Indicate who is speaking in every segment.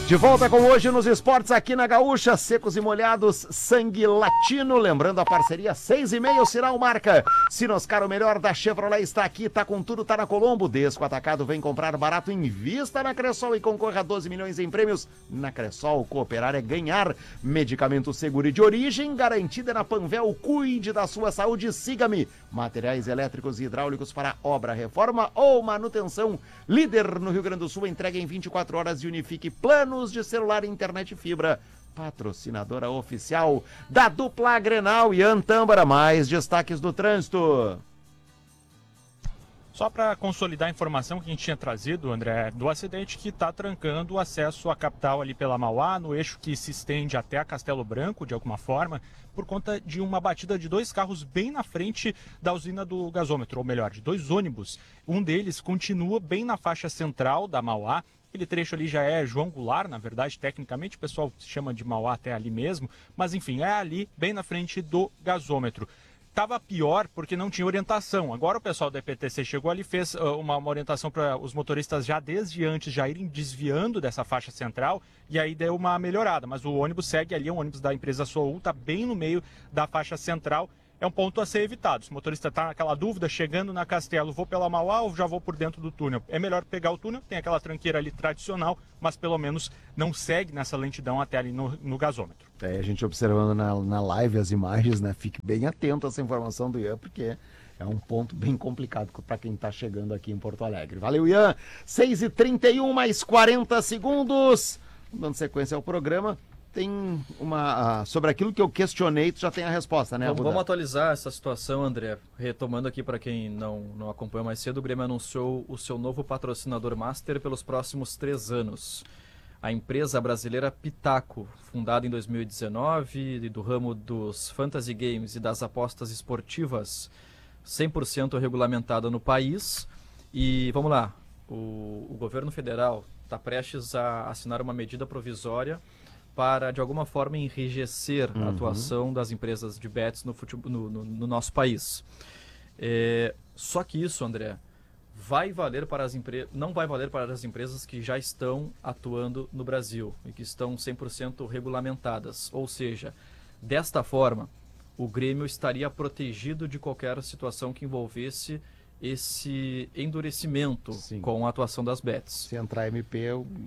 Speaker 1: De volta com Hoje nos Esportes aqui na Gaúcha, secos e molhados, sangue latino, lembrando a parceria 6,5, sinal marca. Sinoscar, o melhor da Chevrolet está aqui, tá com tudo, tá na Colombo. Desco Atacado, vem comprar barato, invista na Cressol e concorra a 12 milhões em prêmios. Na Cressol, cooperar é ganhar. Medicamento seguro e de origem, garantida na Panvel, cuide da sua saúde, siga-me. Materiais elétricos e hidráulicos para obra, reforma ou manutenção. Líder no Rio Grande do Sul, entrega em 24 horas e Unifique Planos de celular e internet fibra, patrocinadora oficial da dupla Grenal. e Antâmbara, mais destaques do trânsito.
Speaker 2: Só para consolidar a informação que a gente tinha trazido, André, do acidente que está trancando o acesso à capital ali pela Mauá, no eixo que se estende até a Castelo Branco, de alguma forma, por conta de uma batida de 2 carros bem na frente da usina do gasômetro, ou melhor, de 2 ônibus. Um deles continua bem na faixa central da Mauá. Aquele trecho ali já é João Goulart, na verdade, tecnicamente o pessoal chama de Mauá até ali mesmo, mas enfim, é ali bem na frente do gasômetro. Estava pior porque não tinha orientação. Agora o pessoal da EPTC chegou ali e fez uma orientação para os motoristas já desde antes já irem desviando dessa faixa central, e aí deu uma melhorada, mas o ônibus segue ali, é um ônibus da empresa Soul, está bem no meio da faixa central. É um ponto a ser evitado. Se o motorista está naquela dúvida, chegando na Castelo, vou pela Mauá ou já vou por dentro do túnel? É melhor pegar o túnel, tem aquela tranqueira ali tradicional, mas pelo menos não segue nessa lentidão até ali no gasômetro.
Speaker 1: A gente observando na live as imagens, né? Fique bem atento a essa informação do Ian, porque é um ponto bem complicado para quem está chegando aqui em Porto Alegre. Valeu, Ian! 6h31, mais 40 segundos. Dando sequência ao programa. Tem uma... sobre aquilo que eu questionei, tu já tem a resposta, né, Arruda?
Speaker 3: Vamos atualizar essa situação, André. Retomando aqui para quem não acompanhou mais cedo, o Grêmio anunciou o seu novo patrocinador master pelos próximos 3 anos. A empresa brasileira Pitaco, fundada em 2019, do ramo dos fantasy games e das apostas esportivas, 100% regulamentada no país. E vamos lá, o governo federal está prestes a assinar uma medida provisória para, de alguma forma, enrijecer a atuação das empresas de bets no nosso país. Só que isso, André, vai valer para não vai valer para as empresas que já estão atuando no Brasil e que estão 100% regulamentadas. Ou seja, desta forma, o Grêmio estaria protegido de qualquer situação que envolvesse esse endurecimento com a atuação das bets.
Speaker 1: Se entrar MP,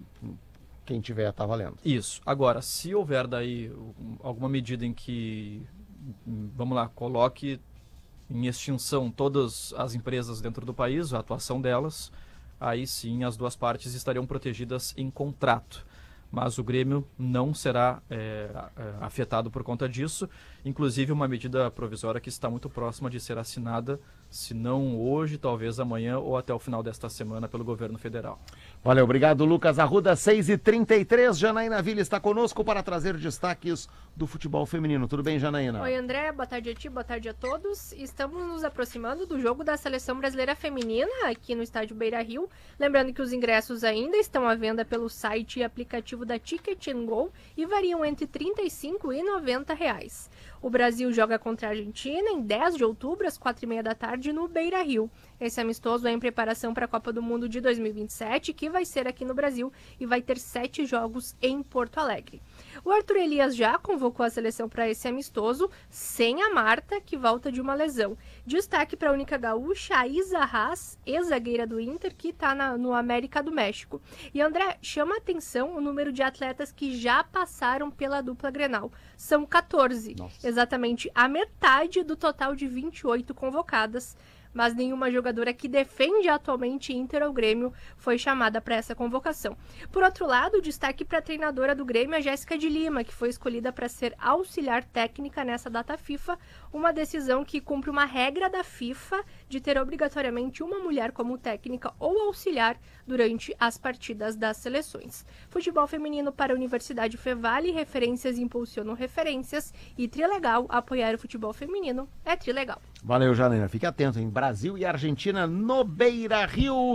Speaker 1: quem tiver tá valendo.
Speaker 3: Isso. Agora, se houver daí alguma medida em que, vamos lá, coloque em extinção todas as empresas dentro do país, a atuação delas, aí sim as duas partes estariam protegidas em contrato. Mas o Grêmio não será afetado por conta disso. Inclusive uma medida provisória que está muito próxima de ser assinada, se não hoje, talvez amanhã ou até o final desta semana pelo governo federal.
Speaker 1: Valeu, obrigado, Lucas Arruda. 6h33, Janaína Villa está conosco para trazer destaques do futebol feminino. Tudo bem, Janaína?
Speaker 4: Oi, André, boa tarde a ti, boa tarde a todos. Estamos nos aproximando do jogo da Seleção Brasileira Feminina aqui no estádio Beira-Rio. Lembrando que os ingressos ainda estão à venda pelo site e aplicativo da Ticket & Go e variam entre R$ 35 e R$ 90. O Brasil joga contra a Argentina em 10 de outubro, às 4h30 da tarde, no Beira-Rio. Esse amistoso é em preparação para a Copa do Mundo de 2027, que vai ser aqui no Brasil e vai ter 7 jogos em Porto Alegre. O Arthur Elias já convocou a seleção para esse amistoso, sem a Marta, que volta de uma lesão. Destaque para a única gaúcha, a Isa Haas, ex-zagueira do Inter, que está no América do México. E, André, chama a atenção o número de atletas que já passaram pela dupla Grenal. São 14, exatamente a metade do total de 28 convocadas. Mas nenhuma jogadora que defende atualmente Inter ou Grêmio foi chamada para essa convocação. Por outro lado, destaque para a treinadora do Grêmio, a Jéssica de Lima, que foi escolhida para ser auxiliar técnica nessa data FIFA, uma decisão que cumpre uma regra da FIFA de ter obrigatoriamente uma mulher como técnica ou auxiliar durante as partidas das seleções. Futebol feminino para a Universidade Fevale, referências impulsionam referências e Trilegal, apoiar o futebol feminino é Trilegal.
Speaker 1: Valeu, Janaína. Fique atento, em Brasil e Argentina no Beira-Rio.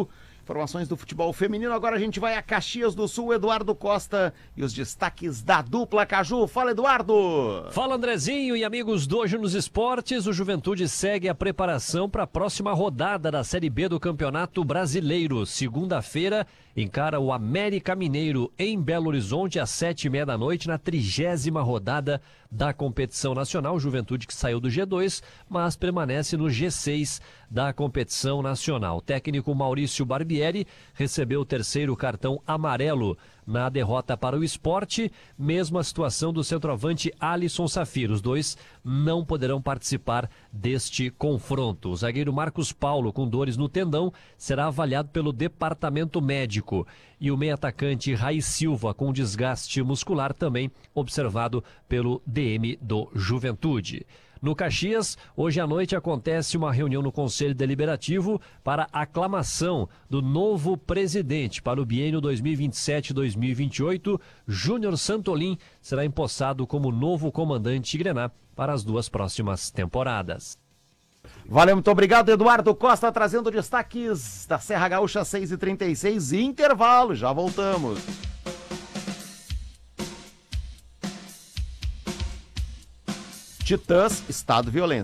Speaker 1: Informações do futebol feminino. Agora a gente vai a Caxias do Sul, Eduardo Costa e os destaques da dupla Caju. Fala, Eduardo!
Speaker 5: Fala, Andrezinho e amigos do Hoje nos Esportes. O Juventude segue a preparação para a próxima rodada da Série B do Campeonato Brasileiro. Segunda-feira encara o América Mineiro em Belo Horizonte às 7h30 da noite na 30ª rodada da competição nacional. Juventude que saiu do G2, mas permanece no G6 da competição nacional. O técnico Maurício Barbieri recebeu o terceiro cartão amarelo na derrota para o Sport. Mesma situação do centroavante Alisson Safiro. Os dois não poderão participar deste confronto. O zagueiro Marcos Paulo, com dores no tendão, será avaliado pelo departamento médico. E o meio-atacante Rai Silva, com desgaste muscular, também observado pelo DM do Juventude. No Caxias, hoje à noite acontece uma reunião no Conselho Deliberativo para a aclamação do novo presidente para o biênio 2027-2028. Júnior Santolin será empossado como novo comandante Grená para as 2 próximas temporadas.
Speaker 1: Valeu, muito obrigado, Eduardo Costa, trazendo destaques da Serra Gaúcha 6h36, intervalo, já voltamos. Titãs, estado violento.